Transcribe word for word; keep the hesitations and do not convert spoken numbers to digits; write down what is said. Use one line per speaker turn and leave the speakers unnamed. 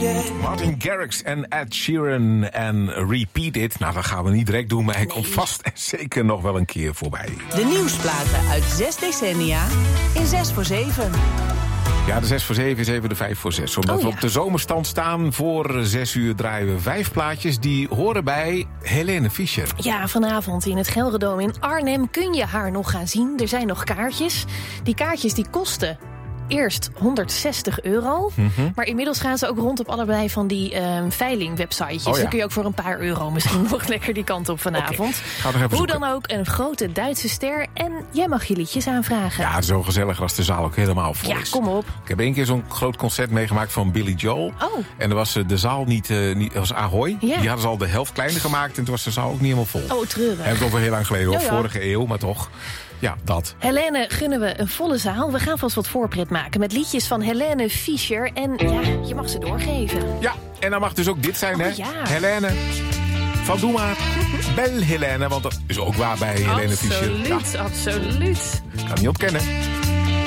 Martin Garrix en Ed Sheeran en Repeat It. Nou, dat gaan we niet direct doen, maar hij nee. komt vast en zeker nog wel een keer voorbij.
De nieuwsplaten uit zes decennia in zes voor zeven.
Ja, de zes voor zeven is even de vijf voor zes. Omdat oh, ja. we op de zomerstand staan, voor zes uur draaien we vijf plaatjes die horen bij Helene Fischer.
Ja, vanavond in het Gelredome in Arnhem kun je haar nog gaan zien. Er zijn nog kaartjes. Die kaartjes die kosten eerst honderdzestig euro. Mm-hmm. Maar inmiddels gaan ze ook rond op allerlei van die um, veilingwebsitejes. Oh, ja. Dan kun je ook voor een paar euro misschien nog lekker die kant op vanavond. Okay. Hoe dan ook, een grote Duitse ster. En jij mag je liedjes aanvragen.
Ja, zo gezellig als de zaal ook helemaal vol
ja,
is.
Kom op.
Ik heb één keer zo'n groot concert meegemaakt van Billy Joel.
Oh.
En er was de zaal niet, uh, niet was Ahoy. Ja. Die hadden ze al de helft kleiner gemaakt. En toen was de zaal ook niet helemaal vol.
Oh, treurig.
En het over heel lang geleden, of vorige eeuw, maar toch. Ja, dat.
Helene gunnen we een volle zaal. We gaan vast wat voorpret maken met liedjes van Helene Fischer. En ja, je mag ze doorgeven.
Ja, en dan mag dus ook dit zijn,
oh,
hè?
Ja.
Helene. Van doe maar. Bel Helene, want dat is ook waar bij Helene Fischer.
Absoluut,
ja.
absoluut.
Ik kan niet ontkennen.